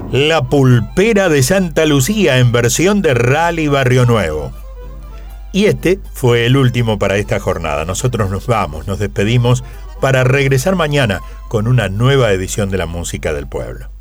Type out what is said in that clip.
La Pulpera de Santa Lucía en versión de Rally Barrio Nuevo. Y este fue el último para esta jornada. Nosotros nos vamos, nos despedimos para regresar mañana con una nueva edición de la música del pueblo.